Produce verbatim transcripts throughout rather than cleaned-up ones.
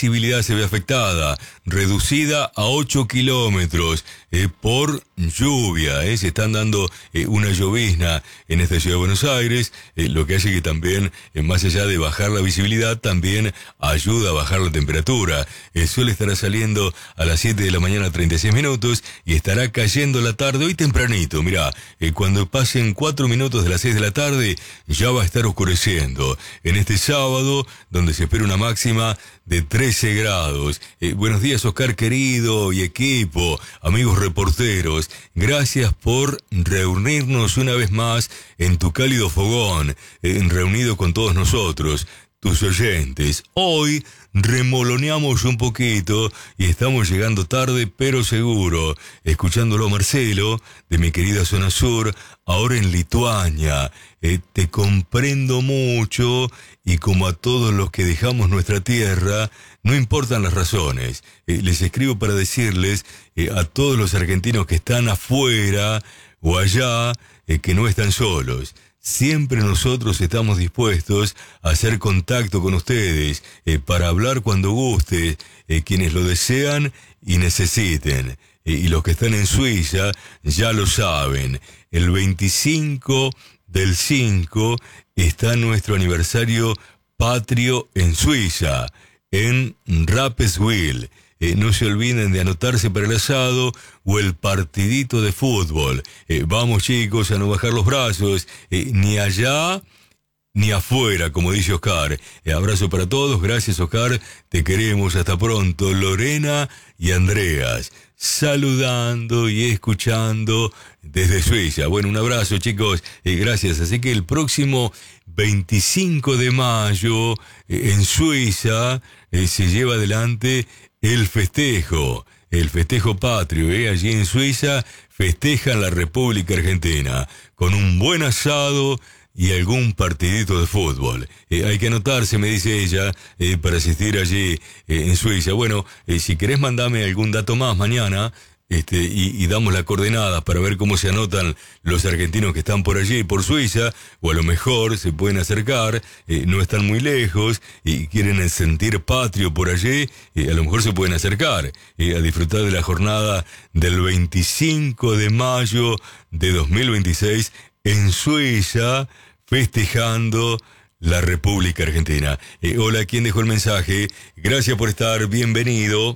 visibilidad se ve afectada, reducida a ocho kilómetros eh, por lluvia. Eh. Se están dando eh, una llovizna en esta ciudad de Buenos Aires, eh, lo que hace que también, eh, más allá de bajar la visibilidad, también ayuda a bajar la temperatura. El sol estará saliendo a las siete de la mañana, treinta y seis minutos, y estará cayendo la tarde hoy tempranito. Mirá, eh, cuando pasen cuatro minutos de las seis de la tarde, ya va a estar oscureciendo. En este sábado, donde se espera una máxima de trece grados. Eh, buenos días, Oscar querido y equipo, amigos reporteros. Gracias por reunirnos una vez más en tu cálido fogón, eh, reunido con todos nosotros, tus oyentes. Hoy remoloneamos un poquito y estamos llegando tarde, pero seguro, escuchándolo a Marcelo, de mi querida zona sur, ahora en Lituania. Eh, te comprendo mucho, y como a todos los que dejamos nuestra tierra, no importan las razones. Eh, les escribo para decirles eh, a todos los argentinos que están afuera o allá, eh, que no están solos. Siempre nosotros estamos dispuestos a hacer contacto con ustedes, eh, para hablar cuando guste, eh, quienes lo desean y necesiten. Eh, y los que están en Suiza ya lo saben. El veinticinco del cinco está nuestro aniversario patrio en Suiza, en Rapperswil. Eh, no se olviden de anotarse para el asado o el partidito de fútbol. Eh, vamos, chicos, a no bajar los brazos, eh, ni allá ni afuera, como dice Oscar. Eh, abrazo para todos, gracias, Oscar, te queremos, hasta pronto. Lorena y Andreas, saludando y escuchando desde Suiza. Bueno, un abrazo, chicos, eh, gracias. Así que el próximo veinticinco de mayo, eh, en Suiza, eh, se lleva adelante el festejo, el festejo patrio, ¿eh? Allí en Suiza festejan la República Argentina con un buen asado y algún partidito de fútbol. Eh, hay que anotarse, me dice ella, eh, para asistir allí eh, en Suiza. Bueno, eh, si querés mandame algún dato más mañana, este, y, y damos las coordenadas para ver cómo se anotan los argentinos que están por allí, por Suiza, o a lo mejor se pueden acercar, eh, no están muy lejos y quieren el sentir patrio por allí, eh, a lo mejor se pueden acercar eh, a disfrutar de la jornada del veinticinco de mayo de dos mil veintiséis en Suiza, festejando la República Argentina. Eh, hola, ¿quién dejó el mensaje? Gracias por estar, bienvenido.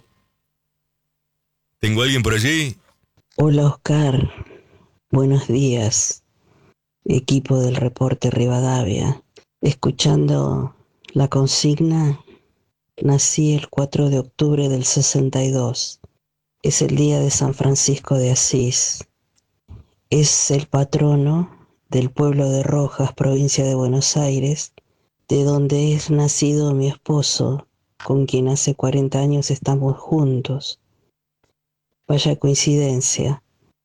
¿Tengo a alguien por allí? Hola, Oscar. Buenos días, equipo del Reporte Rivadavia. Escuchando la consigna, nací el cuatro de octubre del sesenta y dos. Es el día de San Francisco de Asís. Es el patrono del pueblo de Rojas, provincia de Buenos Aires, de donde es nacido mi esposo, con quien hace cuarenta años estamos juntos. Vaya coincidencia.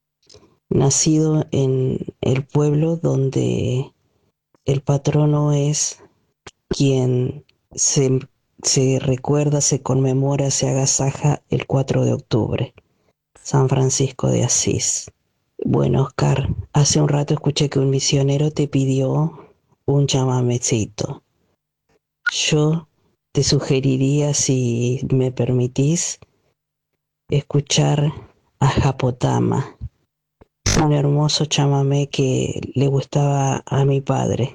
Nacido en el pueblo donde el patrono es quien se, se recuerda, se conmemora, se agasaja el cuatro de octubre, San Francisco de Asís. Bueno, Oscar, hace un rato escuché que un misionero te pidió un chamamecito. Yo te sugeriría, si me permitís, escuchar a Japotama, un hermoso chamamé que le gustaba a mi padre.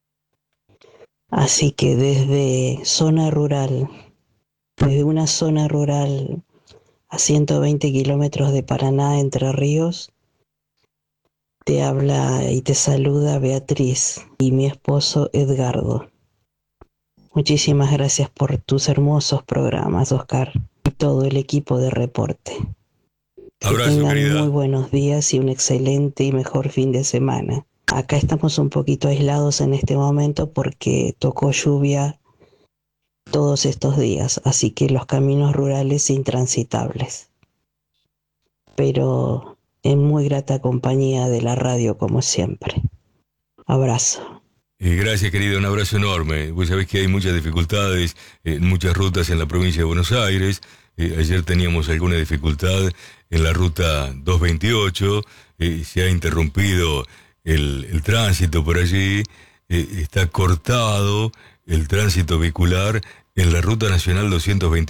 Así que desde zona rural, desde una zona rural a ciento veinte kilómetros de Paraná, Entre Ríos, te habla y te saluda Beatriz y mi esposo Edgardo. Muchísimas gracias por tus hermosos programas, Oscar, y todo el equipo de reporte. Que Abrazo, tengan querida. muy buenos días y un excelente y mejor fin de semana. Acá estamos un poquito aislados en este momento porque tocó lluvia todos estos días, así que los caminos rurales intransitables. Pero en muy grata compañía de la radio, como siempre. Abrazo. Eh, gracias, querido, un abrazo enorme. Vos sabés que hay muchas dificultades en muchas rutas en la provincia de Buenos Aires. Eh, ayer teníamos alguna dificultad en la ruta doscientos veintiocho. Eh, se ha interrumpido el, el tránsito por allí. Eh, está cortado el tránsito vehicular en la ruta nacional doscientos veintiocho.